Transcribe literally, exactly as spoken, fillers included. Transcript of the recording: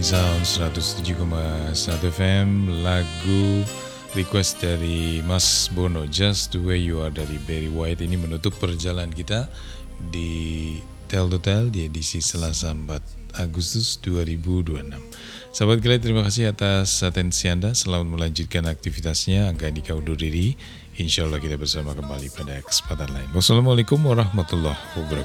Sound seratus tujuh koma satu F M, lagu request dari Mas Bono, Just the Way You Are dari Barry White, ini menutup perjalanan kita di Tell to Tell di edisi Selasa empat Agustus dua ribu dua puluh enam. Sahabat kalian, terima kasih atas atensi Anda. Selamat melanjutkan aktivitasnya. Angga Andika undur diri. Insya Allah kita bersama kembali pada kesempatan lain. Wassalamualaikum warahmatullahi wabarakatuh.